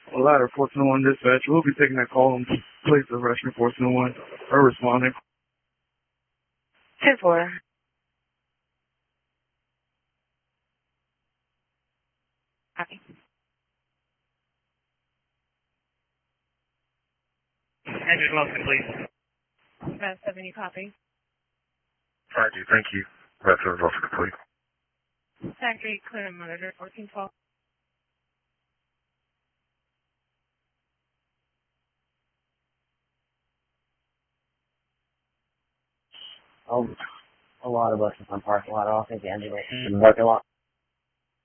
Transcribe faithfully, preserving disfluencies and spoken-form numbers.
Ladder fourteen oh one dispatch. We'll be taking that call in place of rescue fourteen oh one or responding. ten four. Copy. Engine Wilson, please. About seventy, copy. Thank you, thank you. That's also complete. Factory clear and monitor fourteen twelve. Oh, a lot of buses on parking lot. I don't think the engine is working a lot.